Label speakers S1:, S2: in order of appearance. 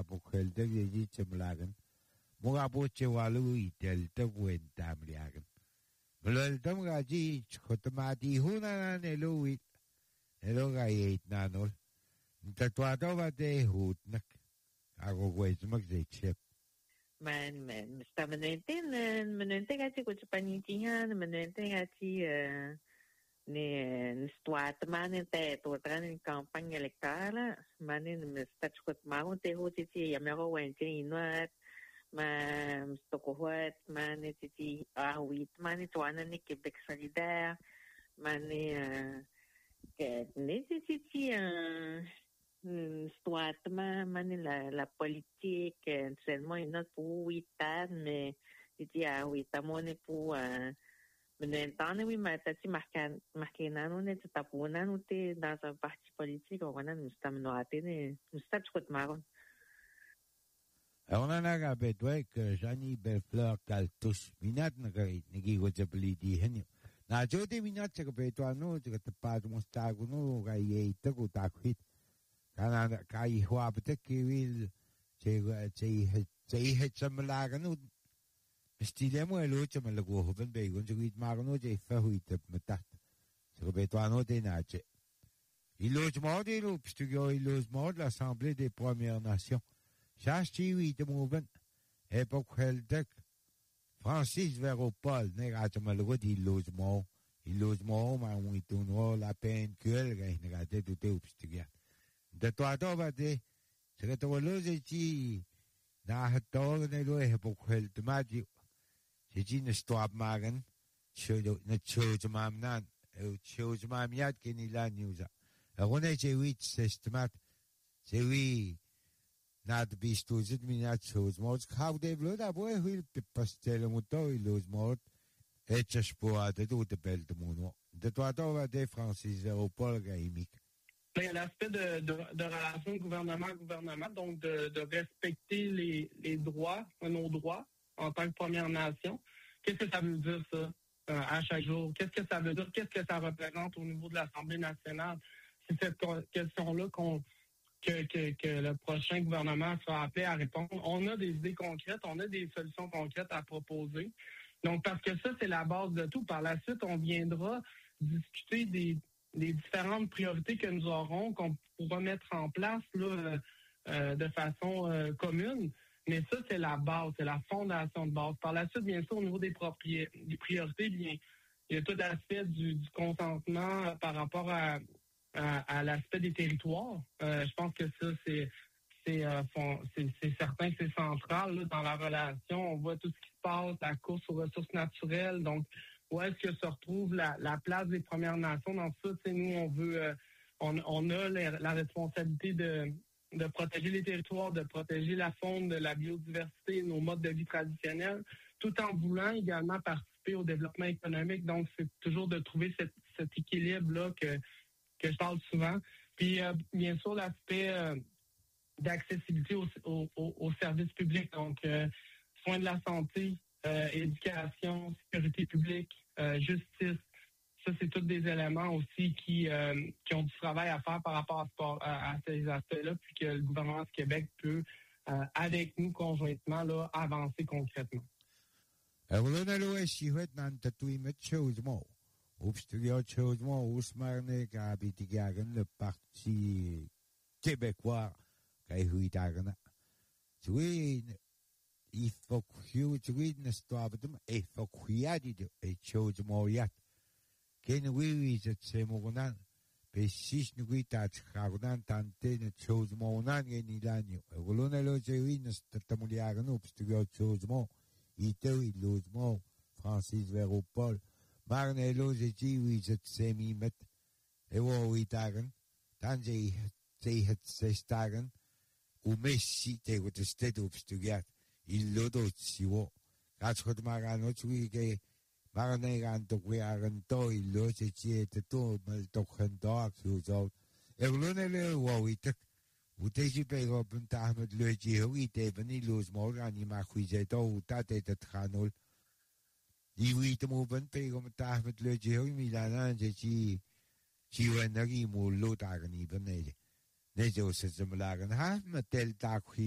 S1: Apokeltek yeji chemlagan. Mugapo chewalu iteltek wen tamliagan. Mulaldam gaji chotamati hunanan eluit. Eloga yeit nanol. Tatuado va de hutnak. Ako kwezmak de chep.
S2: Man, sta menente gaji kuchapanitingan, menente gaji ni stuat mane te tortran en campaña electoral, mane sta chukot mago te hutiti yamero wente inuat, ma stokohuat mane titi ahwit mane tuana ni Québec solidaire, mane que ne titi stuat mane la politique seulement une pour huitan mais titi ahwitamone pour Menentane oui matati marquenano ne tapuna no te dans un parti politique on a nous estamos no atene nous estamos com magon.
S1: On en a gabé que Jani Bellefleur caltus minat nagi go jablidi henyo. Na jote minat che gabé to no che tapat mostago no ga ye tago takwit. Kana kai hwa bete ki wil che chamlaga no Stilemo e luce me la guo ben begon je guid magno je fa huit metat. Se betuano de nache. Il logement des loups, il logement de l'Assemblée des Premières Nations. Chachi oui de mouvement. Époque Heldek. Francis Véropol, negate me le il logement. Il logement, ma ouitono, la peine que negate tout est obstigat. De toi va de. Se que tu loge chi. Na hatog ne lo époque Heldmadi. J'ai ne stop magen, ne chose mamnan, chose mamiat qui ni la news. On est j'ai huit sestimat, c'est oui, n'a de bistouzit minat chose morts, how they blood a boy will pastel muto, il ose mort, et chaspoa de tout de belle de mon de toi d'ova de Francis Véropol gaimique.
S3: L'aspect de relation gouvernement, donc de respecter les droits, nos droits, en tant que Première Nation. Qu'est-ce que ça veut dire, ça, à chaque jour? Qu'est-ce que ça veut dire? Qu'est-ce que ça représente au niveau de l'Assemblée nationale? C'est cette question-là que le prochain gouvernement sera appelé à répondre. On a des idées concrètes, on a des solutions concrètes à proposer. Donc, parce que ça, c'est la base de tout. Par la suite, on viendra discuter des différentes priorités que nous aurons, qu'on pourra mettre en place là, de façon commune. Mais ça, c'est la base, c'est la fondation de base. Par la suite, bien sûr, au niveau des priorités, bien, il y a tout l'aspect du consentement par rapport à l'aspect des territoires. Je pense que ça, c'est certain que c'est central là, dans la relation. On voit tout ce qui se passe, la course aux ressources naturelles. Donc, où est-ce que se retrouve la place des Premières Nations dans ça? Tu sais, nous, on veut, on a la responsabilité de protéger les territoires, de protéger la faune, de la biodiversité, nos modes de vie traditionnels, tout en voulant également participer au développement économique. Donc, c'est toujours de trouver cet équilibre-là que je parle souvent. Puis, bien sûr, l'aspect d'accessibilité aux services publics, donc soins de la santé, éducation, sécurité publique, justice. Ça, c'est tous des éléments aussi qui ont du travail à faire par rapport à ces aspects-là, puis que le gouvernement du Québec peut, avec nous conjointement, là, avancer concrètement.
S1: Le Parti québécois, il faut que Ken wiwi zet se mogunan, pe sis nugui tat chagunan tante ne chose mogunan gen ilanyo. Egolone lo jewi ne statamuliagan upstigio chose mo, iteu ilose mo, Francis Véropol, marne lo jewi zet se mimet, ewo itagan, tanje het se stagan, u messi te gut sted upstigiat, il lodo siwo, katschot magano chui ke, Marnegan to wearan to ilose chiete to mal to khandak suzo eglonele wawit utesi pego pentahmet leji hoite bani los morani ma khuije to utate tat khanul diwit mo ben pego pentahmet leji ho milana je chi wenagi mo lo ta gani bane ne jo se zamlagan ha matel ta